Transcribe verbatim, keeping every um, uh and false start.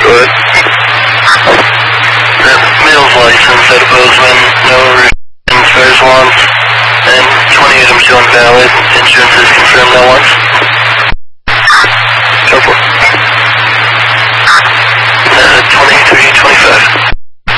Go ahead. The male's license at Bozeman, no restrictions, bears once, and twenty items still invalid. Insurance is confirmed that once.